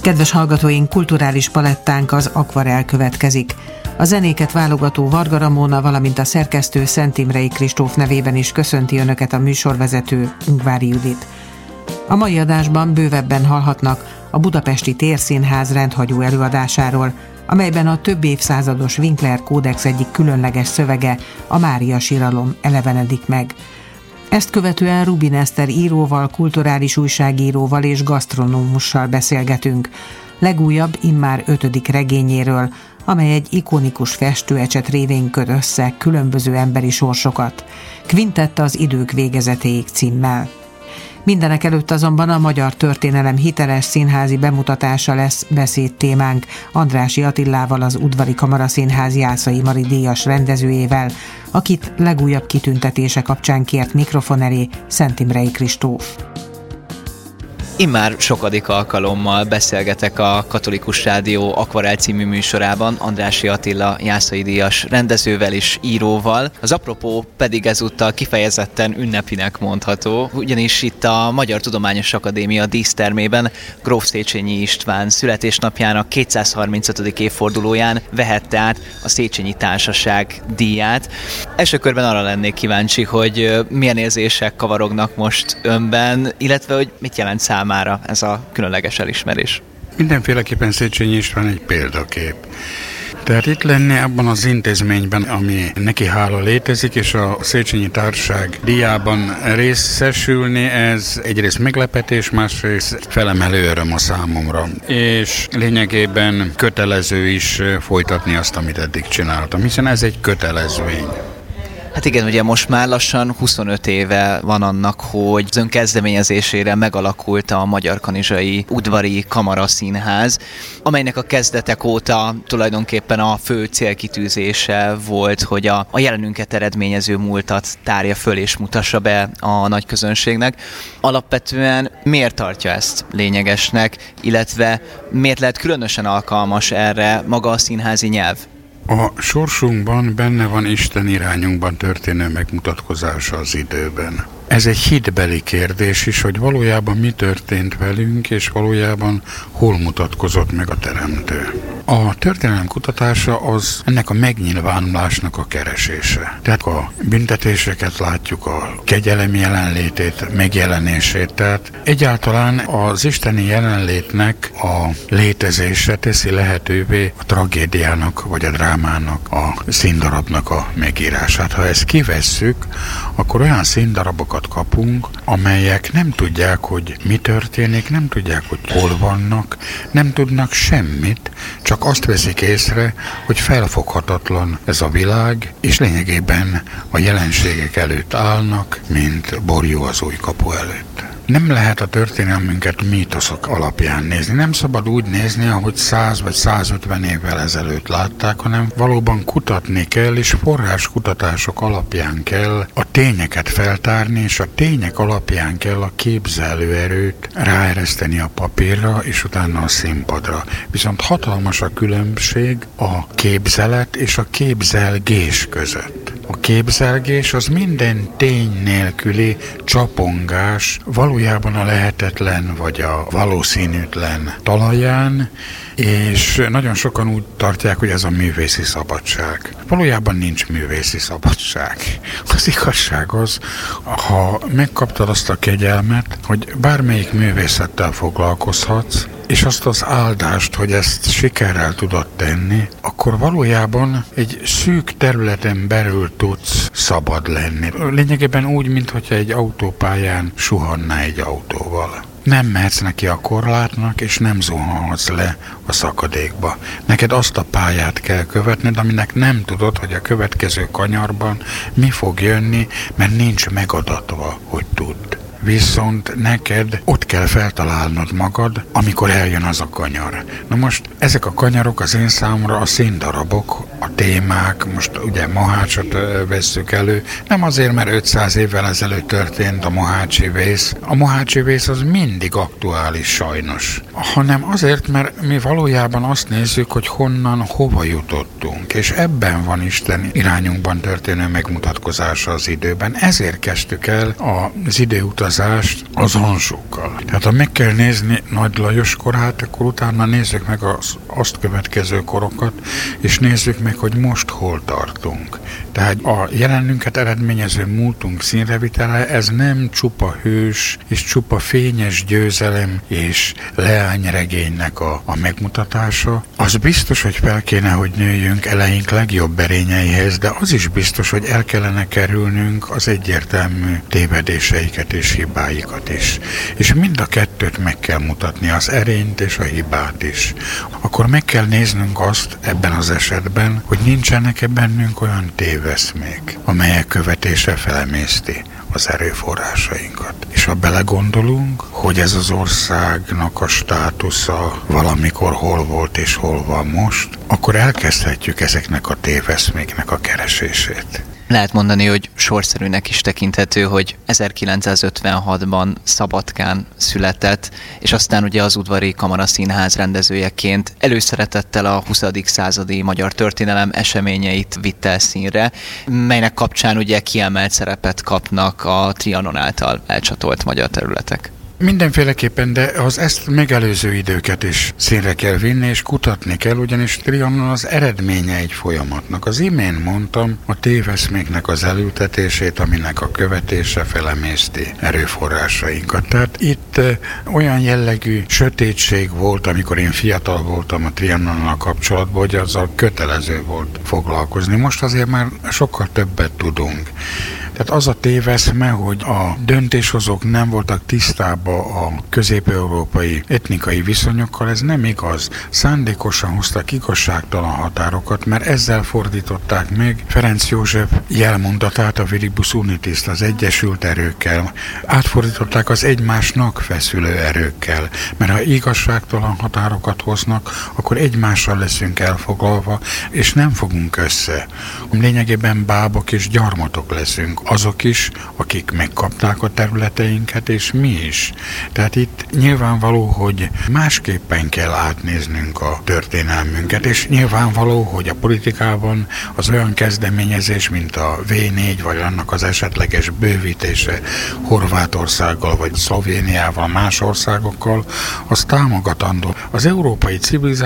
Kedves hallgatóink, kulturális palettánk az Akvarell következik. A zenéket válogató Varga Ramóna, valamint a szerkesztő Szent Imrei Kristóf nevében is köszönti Önöket a műsorvezető Ungvári Judit. A mai adásban bővebben hallhatnak a Budapesti Térszínház rendhagyó előadásáról, amelyben a több évszázados Winkler kódex egyik különleges szövege, a Mária síralom elevenedik meg. Ezt követően Rubin Eszter íróval, kulturális újságíróval és gasztronómussal beszélgetünk. Legújabb, immár 5. regényéről, amely egy ikonikus festőecset révén köt össze különböző emberi sorsokat. Quintetta az idők végezetéig címmel. Mindenek előtt azonban a magyar történelem hiteles színházi bemutatása lesz beszédtémánk Andrássy Attilával, az Udvari Kamaraszínház Jászai Mari díjas rendezőjével, akit legújabb kitüntetése kapcsán kért mikrofon elé Szent Imrei Kristóf. Immár sokadik alkalommal beszélgetek a Katolikus Rádió Akvarell című műsorában Andrássy Attila Jászai díjas rendezővel és íróval. Az apropó pedig ezúttal kifejezetten ünnepinek mondható, ugyanis itt a Magyar Tudományos Akadémia dísztermében Gróf Széchenyi István születésnapjának 235. évfordulóján vehette át a Széchenyi Társaság díját. Első körben arra lennék kíváncsi, hogy milyen érzések kavarognak most önben, illetve hogy mit jelent számára ez a különleges elismerés. Mindenféleképpen Széchenyi István egy példakép. Tehát itt lenni abban az intézményben, ami neki hála létezik, és a Széchenyi Társaság díjában részesülni, ez egyrészt meglepetés, másrészt felemelő öröm a számomra. És lényegében kötelező is folytatni azt, amit eddig csináltam, hiszen ez egy kötelezvény. Hát igen, ugye most már lassan 25 éve van annak, hogy az ön kezdeményezésére megalakult a Magyar-Kanizsai Udvari Kamaraszínház, amelynek a kezdetek óta tulajdonképpen a fő célkitűzése volt, hogy a jelenünket eredményező múltat tárja föl és mutassa be a nagy közönségnek. Alapvetően miért tartja ezt lényegesnek, illetve miért lehet különösen alkalmas erre maga a színházi nyelv? A sorsunkban benne van Isten irányunkban történő megmutatkozása az időben. Ez egy hitbeli kérdés is, hogy valójában mi történt velünk, és valójában hol mutatkozott meg a Teremtő. A történelem kutatása az ennek a megnyilvánulásnak a keresése. Tehát a büntetéseket látjuk, a kegyelem jelenlétét, megjelenését. Tehát egyáltalán az isteni jelenlétnek a létezése teszi lehetővé a tragédiának vagy a drámának, a színdarabnak a megírását. Ha ezt kivesszük, akkor olyan színdarabokat kapunk, amelyek nem tudják, hogy mi történik, nem tudják, hogy hol vannak, nem tudnak semmit, csak azt veszik észre, hogy felfoghatatlan ez a világ, és lényegében a jelenségek előtt állnak, mint borjú az új kapu előtt. Nem lehet a történelmünket mítoszok alapján nézni. Nem szabad úgy nézni, ahogy 100 vagy 150 évvel ezelőtt látták, hanem valóban kutatni kell, és forráskutatások alapján kell a tényeket feltárni, és a tények alapján kell a képzelőerőt ráereszteni a papírra, és utána a színpadra. Viszont hatalmas a különbség a képzelet és a képzelgés között. A képzelgés az minden tény nélküli csapongás valójában a lehetetlen vagy a valószínűtlen talaján, és nagyon sokan úgy tartják, hogy ez a művészi szabadság. Valójában nincs művészi szabadság. Az igazság az, ha megkaptad azt a kegyelmet, hogy bármelyik művészettel foglalkozhatsz, és azt az áldást, hogy ezt sikerrel tudod tenni, akkor valójában egy szűk területen belül tudsz szabad lenni. Lényegében úgy, mintha egy autópályán suhanná egy autóval. Nem mehetsz neki a korlátnak, és nem zuhanhatsz le a szakadékba. Neked azt a pályát kell követned, aminek nem tudod, hogy a következő kanyarban mi fog jönni, mert nincs megadatva, hogy tudd. Viszont neked ott kell feltalálnod magad, amikor eljön az a kanyar. Na most ezek a kanyarok az én számomra a színdarabok, a témák, most ugye Mohácsot vesszük elő, nem azért, mert 500 évvel ezelőtt történt a mohácsi vész. A mohácsi vész az mindig aktuális sajnos, hanem azért, mert mi valójában azt nézzük, hogy honnan, hova jutottunk, és ebben van Isten irányunkban történő megmutatkozása az időben. Ezért kezdtük el az időutazás beruházást az Anzsókkal. Tehát ha meg kell nézni Nagy Lajos korát, akkor utána nézzük meg azt következő korokat, és nézzük meg, hogy most hol tartunk. Tehát a jelenünket eredményező múltunk színrevitele, ez nem csupa hős, és csupa fényes győzelem és leányregénynek a megmutatása. Az biztos, hogy fel kéne, hogy nőjünk eleink legjobb erényeihez, de az is biztos, hogy el kellene kerülnünk az egyértelmű tévedéseiket és hibáikat is. És mind a kettőt meg kell mutatni, az erényt és a hibát is. Akkor meg kell néznünk azt ebben az esetben, hogy nincsenek-e bennünk olyan téveszmék, amelyek követése felemészti az erőforrásainkat. És ha belegondolunk, hogy ez az országnak a státusza valamikor hol volt és hol van most, akkor elkezdhetjük ezeknek a téveszméknek a keresését. Lehet mondani, hogy sorszerűnek is tekinthető, hogy 1956-ban Szabadkán született, és aztán ugye az Udvari Kamaraszínház rendezőjeként előszeretettel a 20. századi magyar történelem eseményeit vitte el színre, melynek kapcsán ugye kiemelt szerepet kapnak a Trianon által elcsatolt magyar területek. Mindenféleképpen, de az ezt megelőző időket is színre kell vinni, és kutatni kell, ugyanis Trianon az eredménye egy folyamatnak. Az imént mondtam a téveszméknek az elültetését, aminek a követése felemészti erőforrásainkat. Tehát itt olyan jellegű sötétség volt, amikor én fiatal voltam a Trianonnal kapcsolatban, hogy azzal kötelező volt foglalkozni. Most azért már sokkal többet tudunk. Tehát az a téveszme, hogy a döntéshozók nem voltak tisztában a közép-európai etnikai viszonyokkal, ez nem igaz. Szándékosan hoztak igazságtalan határokat, mert ezzel fordították meg Ferenc József jelmondatát, a Viribus Unitis, az egyesült erőkkel. Átfordították az egymásnak feszülő erőkkel, mert ha igazságtalan határokat hoznak, akkor egymással leszünk elfoglalva, és nem fogunk össze. Lényegében bábok és gyarmatok leszünk. Azok is, akik megkapták a területeinket, és mi is. Tehát itt nyilvánvaló, hogy másképpen kell átnéznünk a történelmünket, és nyilvánvaló, hogy a politikában az olyan kezdeményezés, mint a V4, vagy annak az esetleges bővítése Horvátországgal, vagy Szlovéniával, más országokkal, az támogatandó. Az európai civilizáció